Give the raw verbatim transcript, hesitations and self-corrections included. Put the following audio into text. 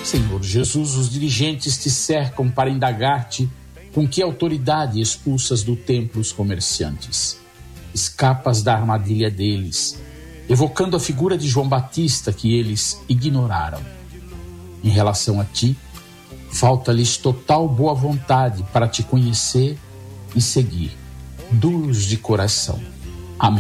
Senhor Jesus, os dirigentes te cercam para indagar-te com que autoridade expulsas do templo os comerciantes. Escapas da armadilha deles, evocando a figura de João Batista que eles ignoraram. Em relação a ti, falta-lhes total boa vontade para te conhecer e seguir, duros de coração.